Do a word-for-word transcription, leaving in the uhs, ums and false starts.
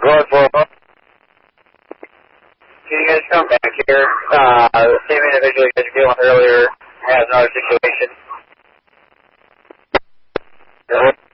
Road four. Can you guys come back here? Uh, the same individual you guys were dealing with earlier has another situation.